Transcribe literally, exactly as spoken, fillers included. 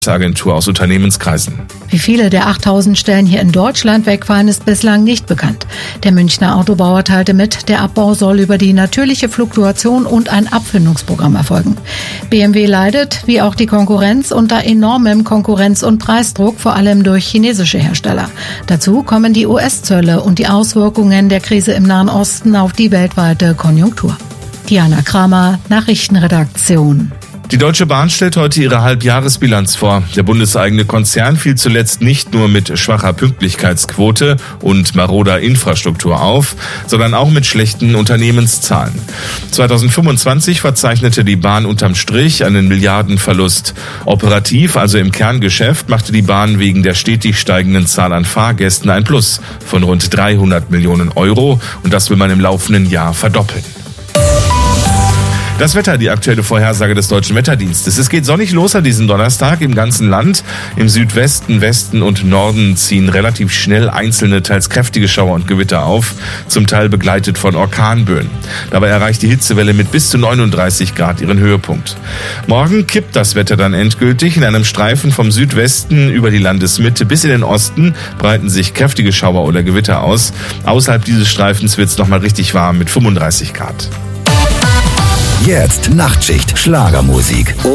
Agentur aus Unternehmenskreisen. Wie viele der achttausend Stellen hier in Deutschland wegfallen, ist bislang nicht bekannt. Der Münchner Autobauer teilte mit, der Abbau soll über die natürliche Fluktuation und ein Abfindungsprogramm erfolgen. B M W leidet, wie auch die Konkurrenz, unter enormem Konkurrenz- und Preisdruck, vor allem durch chinesische Hersteller. Dazu kommen die U S-Zölle und die Auswirkungen der Krise im Nahen Osten auf die weltweite Konjunktur. Diana Kramer, Nachrichtenredaktion. Die Deutsche Bahn stellt heute ihre Halbjahresbilanz vor. Der bundeseigene Konzern fiel zuletzt nicht nur mit schwacher Pünktlichkeitsquote und maroder Infrastruktur auf, sondern auch mit schlechten Unternehmenszahlen. zweitausendfünfundzwanzig verzeichnete die Bahn unterm Strich einen Milliardenverlust. Operativ, also im Kerngeschäft, machte die Bahn wegen der stetig steigenden Zahl an Fahrgästen ein Plus von rund dreihundert Millionen Euro, und das will man im laufenden Jahr verdoppeln. Das Wetter, die aktuelle Vorhersage des Deutschen Wetterdienstes. Es geht sonnig los an diesem Donnerstag im ganzen Land. Im Südwesten, Westen und Norden ziehen relativ schnell einzelne, teils kräftige Schauer und Gewitter auf, zum Teil begleitet von Orkanböen. Dabei erreicht die Hitzewelle mit bis zu neununddreißig Grad ihren Höhepunkt. Morgen kippt das Wetter dann endgültig. In einem Streifen vom Südwesten über die Landesmitte bis in den Osten breiten sich kräftige Schauer oder Gewitter aus. Außerhalb dieses Streifens wird es nochmal richtig warm mit fünfunddreißig Grad. Jetzt Nachtschicht Schlagermusik.